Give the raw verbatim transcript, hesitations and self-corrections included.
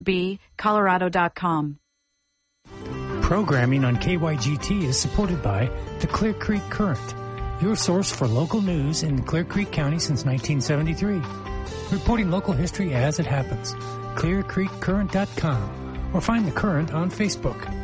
b colorado dot com. Programming on K Y G T is supported by the Clear Creek Current, your source for local news in Clear Creek County since nineteen seventy-three. Reporting local history as it happens. clear creek current dot com or find the Current on Facebook.